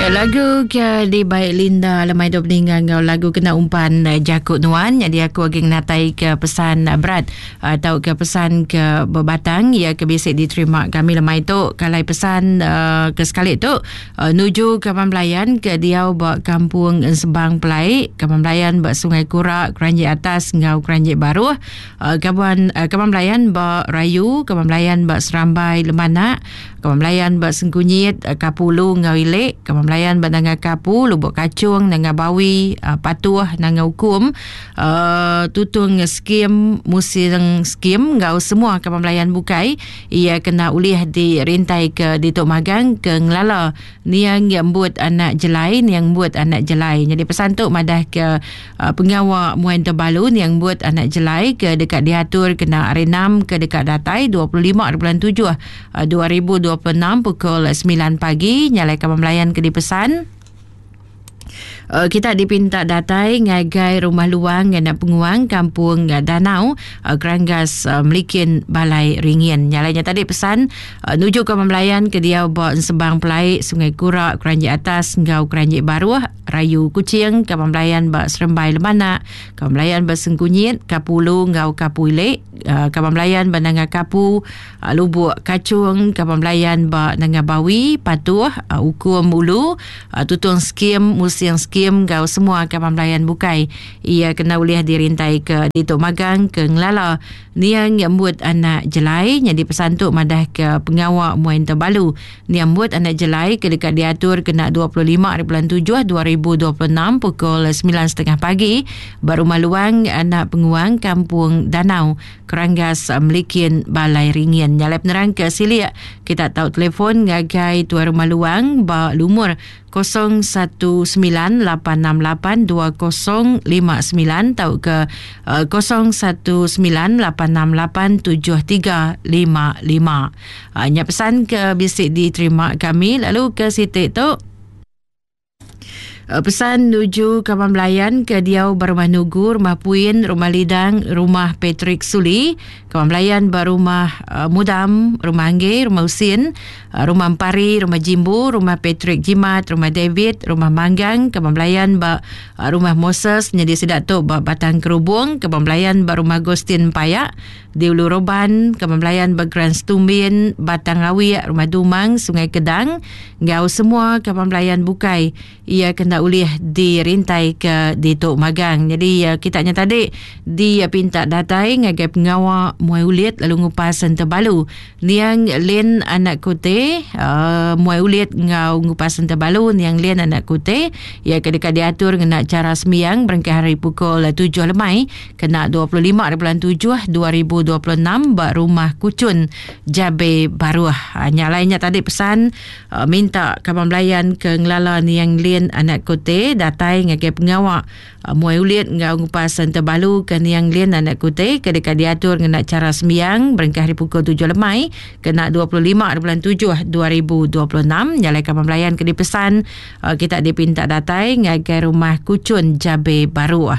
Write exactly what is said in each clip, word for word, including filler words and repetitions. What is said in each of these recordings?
Ya, lagu ke di baik Linda lemai do peninggal ngau lagu kena umpan uh, Jakut Nuan. Jadi aku agak natai ke pesan uh, berat atau uh, ke pesan ke berbatang ya ke biasa diterima kami lemai tu kalai pesan uh, ke sekali tu uh, nuju ke Pamlayan ke Diau bak kampung Sebang Pelai ke Pamlayan bak Sungai Kurak Keranji Atas ngau Keranji Baru uh, kabuan uh, ke Pamlayan bak Rayu ke Pamlayan bak Serambai Lemana ke Pamlayan bak Sengkunyit uh, Kapulu ngau Ilek ke Pamlayan Bandanga Kapu, Lubuk Kacung, Nanga Bawi, uh, Patuh, Nanga Hukum, uh, Tutung Skim, Musing Skim, ngau semua ke Pamlayan Bukai. Ia kena ulih di rintai ke di Tok Magang ke Ngelala. Ni yang buat anak jelai, ni yang buat anak jelai. Jadi pesan tu madah ke uh, pengawal Muan Terbalu ni yang buat anak jelai ke dekat diatur kena hari enam ke dekat Datai dua puluh lima bulan tujuh uh, dua ribu dua puluh enam pukul sembilan pagi nyalai ke Pamlayan ke dipesan. Uh, kita dipinta datai ngagai rumah luang anak penguang kampung uh, Danau uh, Keranggas uh, Melikin Balai Ringin. Nyalanya tadi pesan uh, nuju ke Pamlayan ke Diau Bak Sebang Pelai Sungai Kurak Keranji Atas ngau Keranji Baru Rayu Kucing ke Pamlayan Bak Serembai Lemana ke Pamlayan Bak Sengkunyit Kapulu ngau Kapu Ilek uh, ke Pamlayan Bak Nanga Kapu uh, Lubuk Kacung ke Pamlayan Bak Nanga Bawi Patuh uh, Hukum Ulu uh, Tutung Skim Musiang Skim ngau semua ke Pamlayan Bukai. Ia kena ulih dirintai ke di Tok Magang ke Ngelala. Ni yang buat anak jelai. Jadi pesan tu madah ke pengawal Muan Terbalu. Ni yang buat anak jelai ke dekat diatur kena dua puluh lima bulan tujuh dua ribu dua puluh enam pukul sembilan tiga puluh pagi. Baru maluang anak penguang kampung Danau Keranggas Melikin Balai Ringin. Nyalai penerang ke Silia. Kita tahu telefon ngagai Tuan Rumah Luang Bak Lumur kosong satu sembilan lapan enam lapan dua kosong lima sembilan atau ke uh, kosong satu sembilan lapan enam lapan tujuh tiga lima lima. Hanya pesan ke bisik diterima kami lalu ke sitik tu. Uh, pesan nuju ke Pamlayan ke Diau Barumah Nugu, Rumah Puin, Rumah Lidang, Rumah Patrick Suli, ke Pamlayan Barumah uh, Mudam, Rumah Angge, Rumah Usin, uh, Rumah Ampari, Rumah Jimbu, Rumah Patrick Jimat, Rumah David, Rumah Manggang, ke Pamlayan ba uh, Rumah Moses, Nyedi Sedak tu ba Batang Kerubung, ke Pamlayan ba Rumah Gostin Payak, di Ulu Roban, ke Pamlayan ba Grand Stumbin, Batang Awi, Rumah Dumang, Sungai Kedang, ngau semua ke Pamlayan Bukai. Ia kena ulih dirintai ke di Tok Magang. Jadi uh, kita hanya tadi dia pinta datai ngagai pengawal Muai Ulit lalu ngupas Terbalu. Niang Lin anak kote uh, Muai Ulit ngau ngupas Terbalu niang Lin anak kote. Ia kedekat diatur kena cara sembiang berangkat hari pukul tujuh lemai kena dua puluh lima bulan tujuh dua ribu dua puluh enam bak Rumah Kucun Jabe Baru. Hanya lainnya tadi pesan uh, minta ke Pamlayan ke Ngelala niang Lin anak kote datai ngagai pengawal uh, Muai Ulit ngau ngupas Terbalu ke niang Lin anak kote kedekat diatur kena cara sembiang berangkat hari pukul tujuh lemai kena dua puluh lima bulan tujuh dua ribu dua puluh enam. Nyalai ke Pamlayan ke dipesan uh, kita dipinta datai ngagai Rumah Kucun Jabe Baru.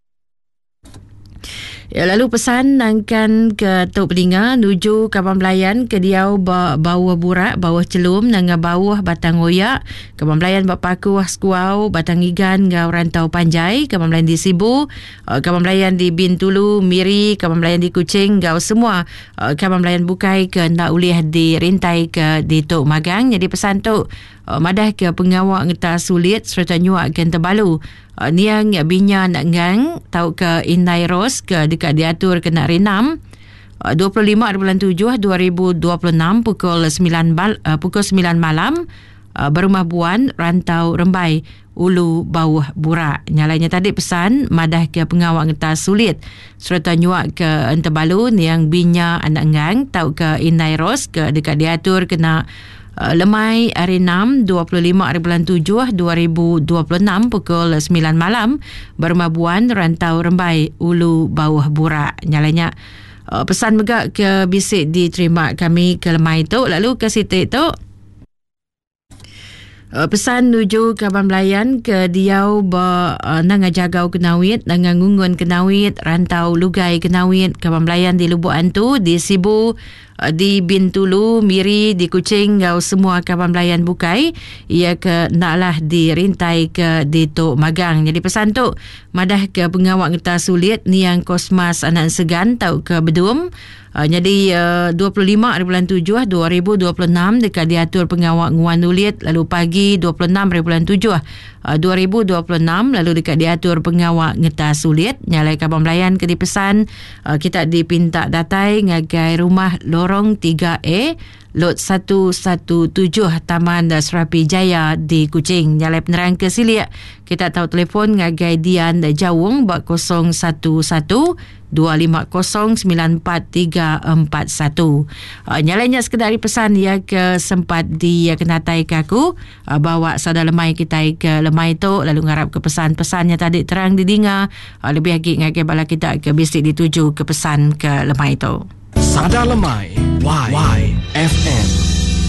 Ya, lalu pesan nangkan ke Tok Peninga nuju ke Pamlayan ke Diau ba, bawah burak bawah celum nanga bawah batang oyak ke Pamlayan ba Pakuh Skuau batang igan ngau Rantau Panjai ke Pamlayan di Sibu ke Pamlayan di Bintulu Miri ke Pamlayan di Kuching ngau semua ke Pamlayan Bukai ke nak ulih di rintai ke di Tok Magang. Jadi pesan tu madah ke pengawal ngeta sulit serta nyuak ke Terbalu. Uh, niang binya nak ngang tau ke Inai Ros ke dekat diatur kena renam uh, dua puluh lima bulan tujuh dua ribu dua puluh enam pukul sembilan bal, uh, pukul sembilan malam uh, Berumah Buan Rantau Rembai Ulu Bawah Burak. Nyalanya tadi pesan madah ke pengawal ngeta sulit serta nyuak ke Terbalu niang binya anak ngang tau ke Inai Ros ke dekat diatur kena Uh, lemai hari enam dua puluh lima bulan tujuh dua ribu dua puluh enam pukul sembilan malam Berumah Buan Rantau Rembai Ulu Bawah Burak. Nyalanya uh, pesan megak ke bisik diterima kami ke lemai tu lalu ke sitik tu. Uh, pesan nuju ke Pamlayan ke Diau ba uh, nanga Jagau Kenawit, nanga Ngungun Kenawit, Rantau Lugai Kenawit, ke Pamlayan di Lubuk Antu, di Sibu uh, di Bintulu, Miri, di Kuching, uh, semua kawan belayan bukai ia ke naklah dirintai ke di Tok Magang. Jadi pesan tu madah ke pengawak ngeta sulit ni yang Kosmas anak segan tau ke Bedum. Uh, jadi uh, dua puluh lima hari bulan tujuh dua ribu dua puluh enam dekat diatur pengawak Nguan Nulit, lalu pagi dua puluh enam hari bulan tujuh uh, dua ribu dua puluh enam lalu dekat diatur pengawak Ngeta Sulit. Nyalai kabar melayan ke dipesan uh, kita dipinta datai ngagai rumah lorong tiga A lot satu satu tujuh Taman Serapi Jaya di Kuching. Nyalai penerang ke Silia kita tahu telefon ngagai Dian Jawung buat kosong satu satu dua lima kosong sembilan empat tiga empat satu. Uh, nyalainya sekedar pesan ya ke sempat di ya, kenatai ke aku uh, bawa sada lemai kita ke lemai tu lalu ngarap ke pesan-pesannya tadi terang didengar uh, lebih lagi ngagai bala kita ke bisik dituju ke pesan ke lemai tu. Sada Lemai Y, y F M.